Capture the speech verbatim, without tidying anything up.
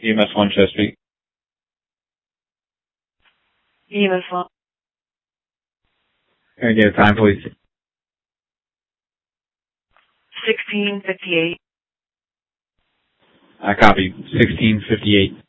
E M S one Chesapeake. E M S one. Can I get a time, please? sixteen fifty-eight. I copy. sixteen fifty-eight.